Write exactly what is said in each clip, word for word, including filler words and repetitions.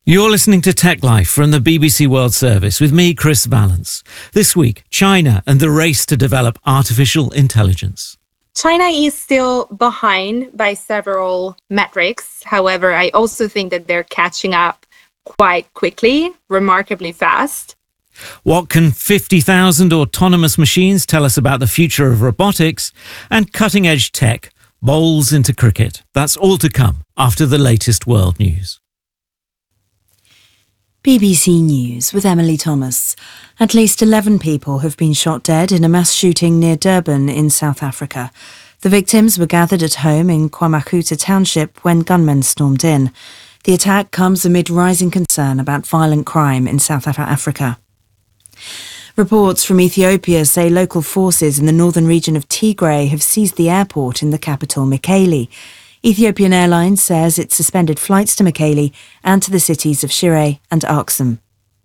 You're listening to Tech Life from the B B C World Service with me, Chris Valence. This week, China and the race to develop artificial intelligence. China is still behind by several metrics. However, I also think that they're catching up quite quickly, remarkably fast. What can fifty thousand autonomous machines tell us about the future of robotics? And cutting-edge tech bowls into cricket. That's all to come after the latest world news. B B C News with Emily Thomas. At least eleven people have been shot dead in a mass shooting near Durban in South Africa. The victims were gathered at home in KwaMakuta township when gunmen stormed in. The attack comes amid rising concern about violent crime in South Africa. Reports from Ethiopia say local forces in the northern region of Tigray have seized the airport in the capital, Mekelle. Ethiopian Airlines says it suspended flights to Mekelle and to the cities of Shire and Aksum.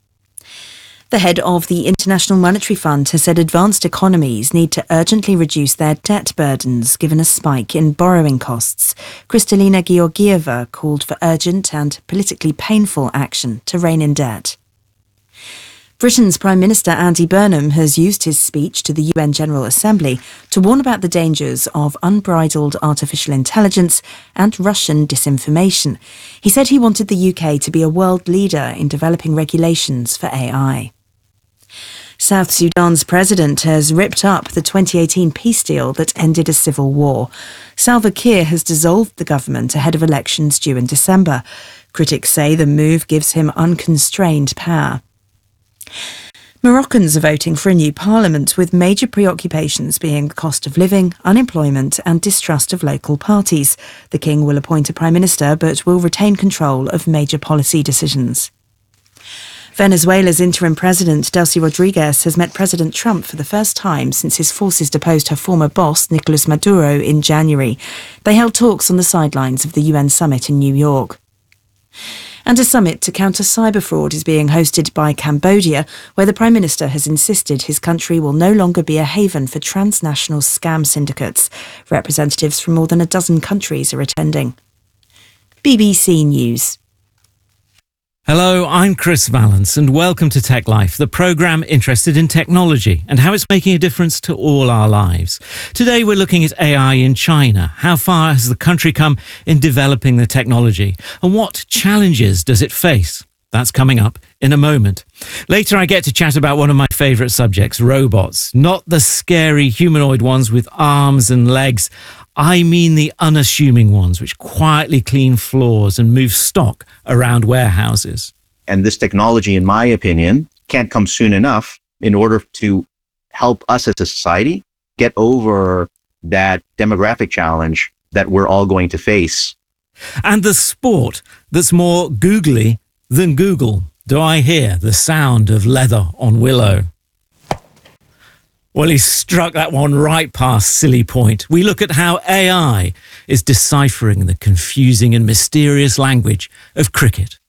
The head of the International Monetary Fund has said advanced economies need to urgently reduce their debt burdens given a spike in borrowing costs. Kristalina Georgieva called for urgent and politically painful action to rein in debt. Britain's Prime Minister Andy Burnham has used his speech to the U N General Assembly to warn about the dangers of unbridled artificial intelligence and Russian disinformation. He said he wanted the U K to be a world leader in developing regulations for A I. South Sudan's president has ripped up the twenty eighteen peace deal that ended a civil war. Salva Kiir has dissolved the government ahead of elections due in December. Critics say the move gives him unconstrained power. Moroccans are voting for a new parliament, with major preoccupations being the cost of living, unemployment and distrust of local parties. The king will appoint a prime minister but will retain control of major policy decisions. Venezuela's interim president, Delcy Rodriguez, has met President Trump for the first time since his forces deposed her former boss, Nicolas Maduro, in January. They held talks on the sidelines of the U N summit in New York. And a summit to counter cyber fraud is being hosted by Cambodia, where the Prime Minister has insisted his country will no longer be a haven for transnational scam syndicates. Representatives from more than a dozen countries are attending. B B C News. Hello, I'm Chris Valence and welcome to Tech Life, the programme interested in technology and how it's making a difference to all our lives. Today we're looking at A I in China. How far has the country come in developing the technology? And what challenges does it face? That's coming up in a moment. Later I get to chat about one of my favourite subjects, robots. Not the scary humanoid ones with arms and legs. I mean the unassuming ones which quietly clean floors and move stock around warehouses. And this technology, in my opinion, can't come soon enough in order to help us as a society get over that demographic challenge that we're all going to face. And the sport that's more googly than Google. Do I hear the sound of leather on willow? Well, he struck that one right past silly point. We look at how A I is deciphering the confusing and mysterious language of cricket.